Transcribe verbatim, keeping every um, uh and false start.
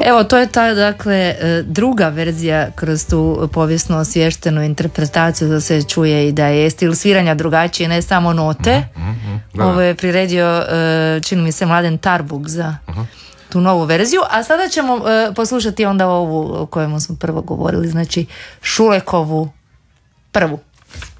Evo, to je ta, dakle, druga verzija kroz tu povijesno osviještenu interpretaciju, da se čuje i da je stil sviranja drugačiji, ne samo note. Uh-huh, uh-huh, Ovo je priredio, čini mi se, Mladen Tarbuk za uh-huh. tu novu verziju, a sada ćemo poslušati onda ovu o kojemu smo prvo govorili, znači Šulekovu prvu.